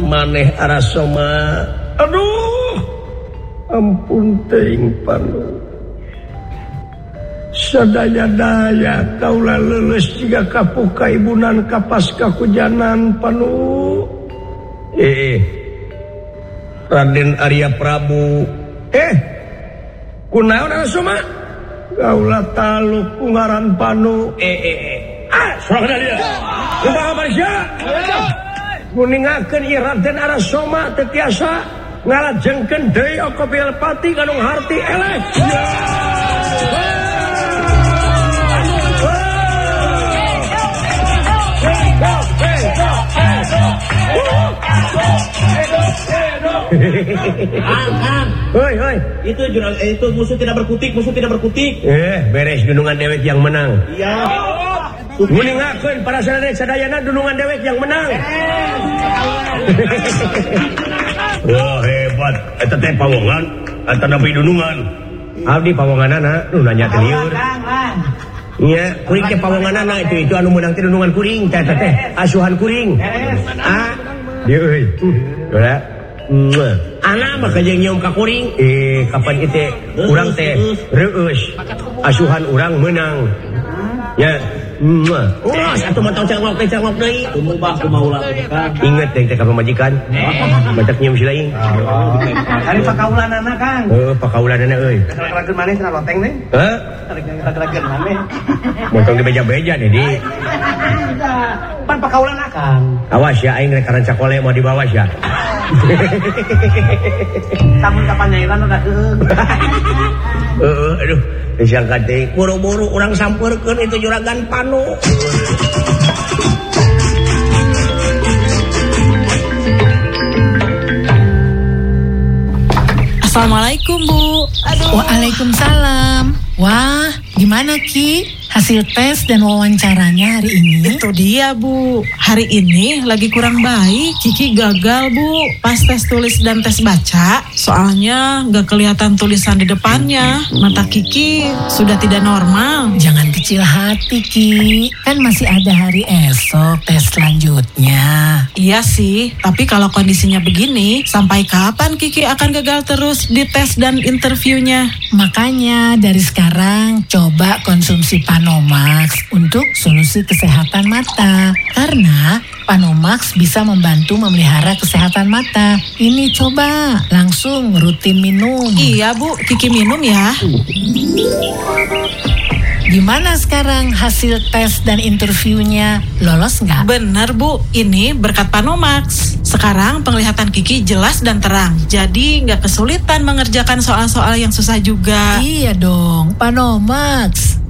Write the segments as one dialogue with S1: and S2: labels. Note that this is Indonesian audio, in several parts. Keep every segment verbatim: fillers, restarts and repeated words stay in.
S1: maneh Arasoma. Aduh, ampun teuing Panu. Sadaya-daya kaula leuleus jiga kapuka ibunan kapas kahujanan Panu. Eh, Raden Arya Prabu. Eh, kunaon Arasoma? Kaula taluk kungaran Panu. Eh, eh, eh. Ah, soalnya dia. Kumaha Malaysia? Kuningakeun ieu Raden Arasoma teu tiasa ngalajengkeun deui Okopilpati Ganung Harti eleh.
S2: Kang, Kang.
S1: Hoi, hoi.
S2: Itu jurang, itu musuh tidak berkutik, musuh tidak berkutik.
S1: Eh, beres dunungan dewek yang menang.
S2: Iya.
S1: Nguningakeun para sadaya sadayana dunungan dewek yang menang. Wah, hebat. Eta teh pawongan, eta nabi dunungan. Abdi pawonganana, nu nanya teh lieur. Iya, kuring teh pawonganana itu itu anu menang teh dunungan kuring teh teh asuhan kuring. Ah, dieu euy. Ora. Anak mah kajeng nyium ka kuring. Eh, kapan ieu teh urang teh reueus. Asuhan urang menang. Ya. Oh, satu mah tong cengok teh cengok deui.
S2: Tumubah kumaula Kang.
S1: Ingat teh ka pamajikan. Batak nyium si lain.
S2: Ari pakaulanana Kang.
S1: Oh, pakaulanana euy.
S2: Rageun maneh cenah loteng teh.
S1: Hah?
S2: Rageun maneh.
S1: Montong di beja-beja nih di.
S2: Pan pakaulan Kang.
S1: Awas ya aing rek karanca kole mau dibawas ya.
S2: Samun kapan nyairan udah keung.
S1: Heeh, aduh, disangka teh buru-buru urang sampeurkeun itu juragan Panu.
S3: Assalamualaikum Bu. Aduh. Waalaikumsalam. Wah, gimana Ki? Hasil tes dan wawancaranya hari ini?
S4: Itu dia Bu, hari ini lagi kurang baik. Kiki gagal Bu, pas tes tulis dan tes baca. Soalnya gak kelihatan tulisan di depannya. Mata Kiki sudah tidak normal.
S3: Jangan kecil hati Ki, kan masih ada hari esok tes selanjutnya.
S4: Iya sih, tapi kalau kondisinya begini, sampai kapan Kiki akan gagal terus di tes dan interviewnya?
S3: Makanya dari sekarang coba konsumsi Panomax untuk solusi kesehatan mata. Karena Panomax bisa membantu memelihara kesehatan mata. Ini coba langsung rutin minum.
S4: Iya Bu, Kiki minum ya.
S3: Gimana sekarang hasil tes dan interviewnya? Lolos nggak?
S4: Bener Bu, ini berkat Panomax. Sekarang penglihatan Kiki jelas dan terang. Jadi nggak kesulitan mengerjakan soal-soal yang susah juga.
S3: Iya dong, Panomax.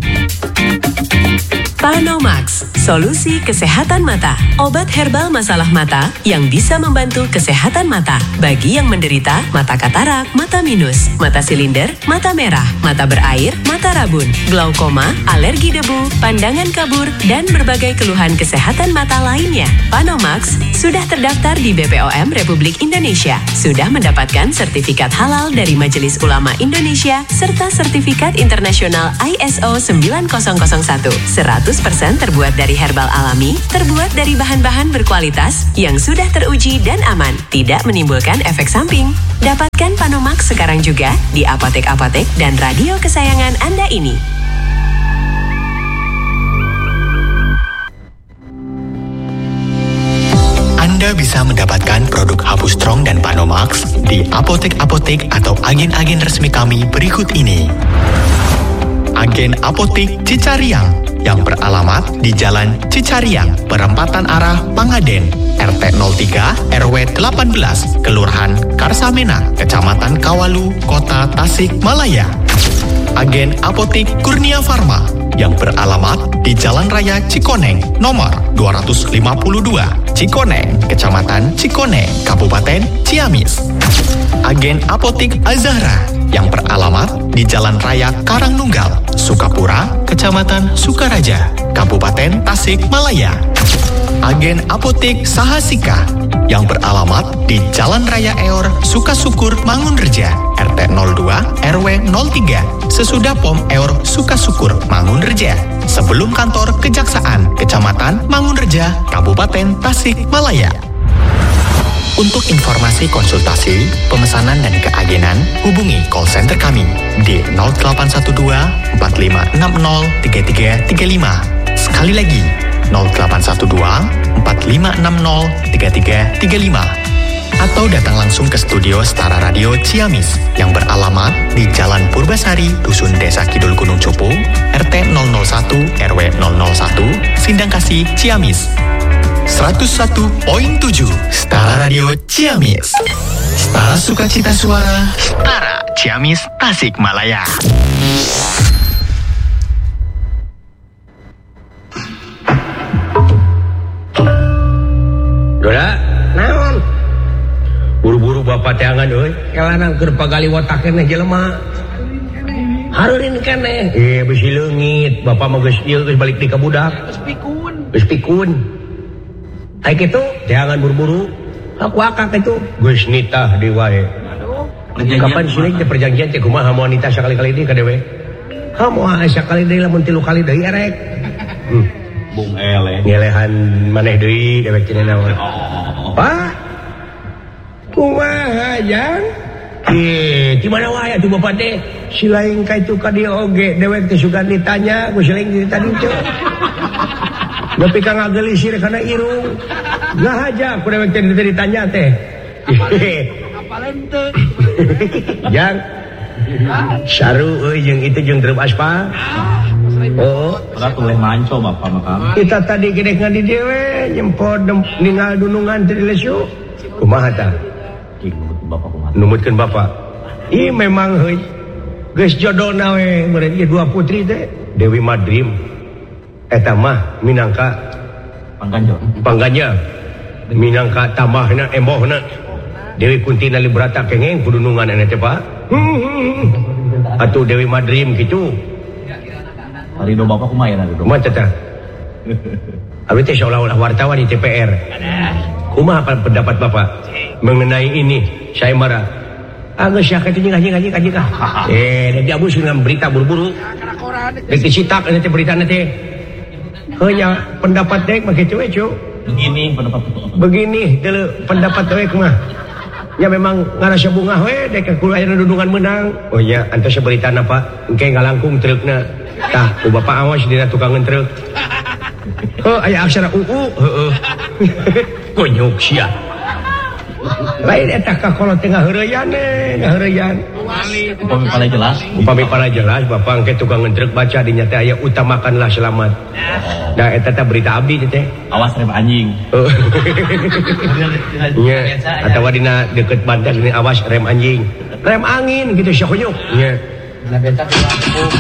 S5: Panomax, solusi kesehatan mata. Obat herbal masalah mata yang bisa membantu kesehatan mata bagi yang menderita mata katarak, mata minus, mata silinder, mata merah, mata berair, mata rabun, glaukoma, alergi debu, pandangan kabur, dan berbagai keluhan kesehatan mata lainnya. Panomax sudah terdaftar di B P O M Republik Indonesia, sudah mendapatkan sertifikat halal dari Majelis Ulama Indonesia, serta sertifikat internasional I S O sembilan nol nol satu. seratus persen terbuat dari herbal alami, terbuat dari bahan-bahan berkualitas yang sudah teruji dan aman, tidak menimbulkan efek samping. Dapatkan Panomax sekarang juga di apotek-apotek dan radio kesayangan Anda ini.
S6: Anda bisa mendapatkan produk hapus strong dan Panomax di apotek-apotek atau agen-agen resmi kami berikut ini. Agen Apotek Cicariang yang beralamat di Jalan Cicariang, perempatan arah Pangaden, R T nol tiga R W delapan belas, Kelurahan Karsamena, Kecamatan Kawalu, Kota Tasikmalaya. Agen Apotek Kurnia Farma yang beralamat di Jalan Raya Cikoneng, nomor dua ratus lima puluh dua, Cikoneng, Kecamatan Cikoneng, Kabupaten Ciamis. Agen Apotek Azahra yang beralamat di Jalan Raya Karangnunggal, Sukapura, Kecamatan Sukaraja, Kabupaten Tasikmalaya. Agen Apotek Sahasika yang beralamat di Jalan Raya Eor, Sukasukur, Mangunreja, R T nol dua R W nol tiga, sesudah Pom Eor Sukasukur, Mangunreja, sebelum kantor Kejaksaan, Kecamatan Mangunreja, Kabupaten Tasikmalaya. Untuk informasi konsultasi, pemesanan dan keagenan, hubungi call center kami di nol delapan satu dua empat lima enam nol tiga tiga tiga lima. Sekali lagi, nol delapan satu dua empat lima enam nol tiga tiga tiga lima. Atau datang langsung ke studio Setara Radio Ciamis yang beralamat di Jalan Purbasari, Dusun Desa Kidul Gunung Cupu, R T nol nol satu R W nol nol satu, Sindangkasih, Ciamis. seratus satu koma tujuh Setara Radio Ciamis. Setara Sukacita Suara, Setara Ciamis, Tasikmalaya.
S1: Doda, naon? Buru-buru bapak teangan euy, kelanang keur pagali watakeun jelema. Harurin keneh. Eh besi leungit, bapak mah geus ieu geus balik di ka budak. Geus pikun. Geus pikun. Ai kitu, teangan buru-buru. Aku akak itu geus nitah di wae. Kapan sih teh perjanjian teh kumaha moal nitah sakali-kali deui ka dewe? Hamoal sakali deui lamun tilu kali deui erek. Hmm.
S2: Bung ele.
S1: Ngelehan maneh deui dewek cenah naon. Pak. Kumaha jang? Eh, di mana wae atuh bapak teh? Si lain ka itu ka dieu oge dewek teh sugan ditanya, ku si lain ditanya teh. Tapi ka ngagelisir kana irung. Ngahaja ku dewek teh ditanya teh. Apalen teu? Jang. Saru euy jeung itu jeung drep aspal. Oh,
S2: ora tuleh manco bapak makam.
S1: Kita tadi gede ngadi dewe nyempot ningal dunungan teh di lesu. Kumaha tah?
S2: Bapak kumaha?
S1: Numutkeun bapak. Ih memang heuy. Geus jodona we meureun ieu dua putri teh, Dewi Madrim. Eta mah minangka
S2: Pangganjo.
S1: Pangganja. Minangka tambahna embohna. Dewi Kunti Nalibrata kengeng kudunungan ana teh Pak. Atuh Dewi Madrim kitu.
S2: Arido bapak kumaha ya Arido?
S1: Kumaha tah? Abdi teh seolah-olah wartawan di T P R. Kumaha pendapat bapak mengenai ini? Saya marah. Anggeus sia kitu jeung anjing-anjing anjing kah? Eh, dia abus dengan berita buru-buru. Dek dicitak ana teh beritana teh. Heunya pendapat dek mah kitu we, Cuk.
S2: Begini pendapat
S1: Begini deuleu pendapat we kumaha? Ya memang ngarasa bunga we dek kudu aya dudungan menang. Oh nya antos beritana Pak, engke ngalangkung trukna. Tah, ku bapak awas dina tukangan truk. Oh, aya aksara U U, heeh. Konyok sia. Lain eta ka kolot tengah heureuyan eh, ngaheureuyan.
S2: upami pala jelas.
S1: Upami pala jelas, bapak engke tukangan truk baca dinya teh aya utamakanlah selamat. Nah, eta teh berita abdi teh.
S2: Awas rem anjing.
S1: Nya, atawa dina deukeut bantal ini awas rem anjing. Rem angin gitu sia konyok. Nya.